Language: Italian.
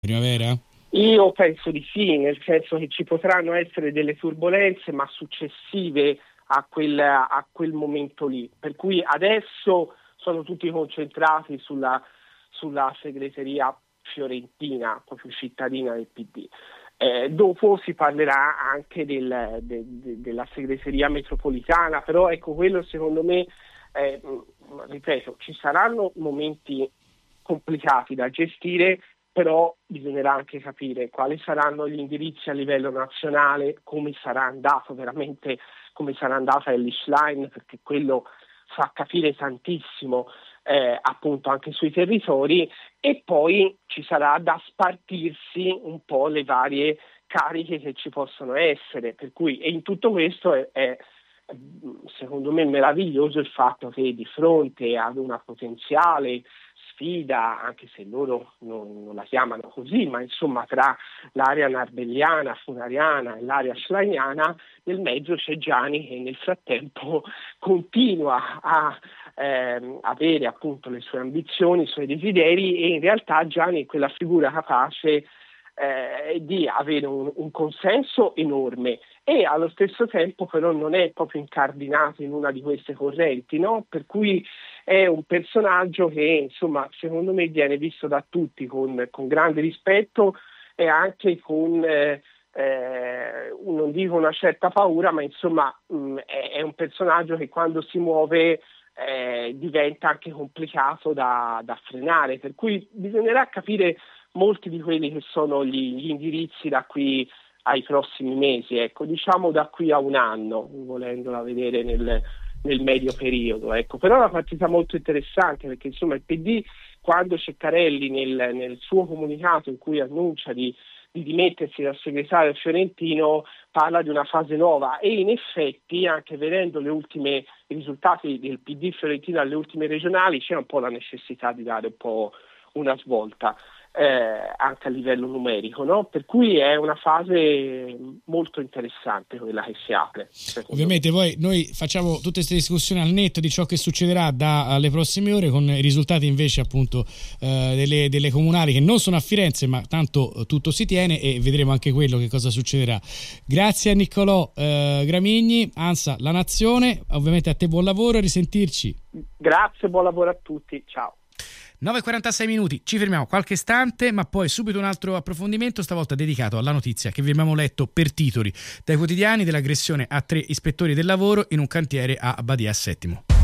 Primavera? Io penso di sì, nel senso che ci potranno essere delle turbolenze, ma successive a quel momento lì. Per cui adesso sono tutti concentrati sulla segreteria fiorentina, proprio cittadina del PD. Dopo si parlerà anche della segreteria metropolitana, però ecco, quello secondo me, ripeto, ci saranno momenti complicati da gestire, però bisognerà anche capire quali saranno gli indirizzi a livello nazionale, come sarà andato veramente, come sarà andata Elish Line, perché quello fa capire tantissimo appunto anche sui territori, e poi ci sarà da spartirsi un po' le varie cariche che ci possono essere, per cui e in tutto questo è secondo me meraviglioso il fatto che di fronte ad una potenziale sfida, anche se loro non la chiamano così, ma insomma tra l'area narbelliana, funariana e l'area schleiniana, nel mezzo c'è Gianni che nel frattempo continua a avere appunto le sue ambizioni, i suoi desideri, e in realtà Gianni è quella figura capace di avere un consenso enorme, e allo stesso tempo però non è proprio incardinato in una di queste correnti, no? Per cui è un personaggio che insomma secondo me viene visto da tutti con grande rispetto, e anche con non dico una certa paura, ma insomma è un personaggio che quando si muove diventa anche complicato da frenare, per cui bisognerà capire molti di quelli che sono gli indirizzi da qui ai prossimi mesi, ecco, diciamo da qui a un anno, volendola vedere nel medio periodo, ecco. Però è una partita molto interessante, perché insomma il PD, quando Ceccarelli nel suo comunicato in cui annuncia di dimettersi dal segretario fiorentino, parla di una fase nuova, e in effetti anche vedendo i risultati del PD fiorentino alle ultime regionali c'è un po' la necessità di dare un po' una svolta. Anche a livello numerico, no? Per cui è una fase molto interessante quella che si apre. Ovviamente poi noi facciamo tutte queste discussioni al netto di ciò che succederà dalle prossime ore, con i risultati invece appunto delle comunali che non sono a Firenze, ma tanto tutto si tiene, e vedremo anche quello che cosa succederà. Grazie a Niccolò Gramigni, ANSA La Nazione, ovviamente a te buon lavoro e risentirci. Grazie, buon lavoro a tutti, ciao. 9:46 minuti, ci fermiamo qualche istante, ma poi subito un altro approfondimento, stavolta dedicato alla notizia che vi abbiamo letto per titoli dai quotidiani dell'aggressione a 3 ispettori del lavoro in un cantiere a Badia Settimo.